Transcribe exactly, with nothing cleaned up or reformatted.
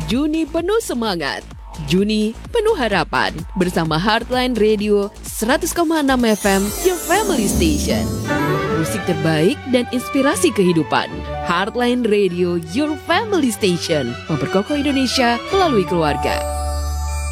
Juni penuh semangat, Juni penuh harapan bersama Heartline Radio seratus koma enam F M, your family station. Musik terbaik dan inspirasi kehidupan. Heartline Radio, your family station. Memperkokoh Indonesia melalui keluarga.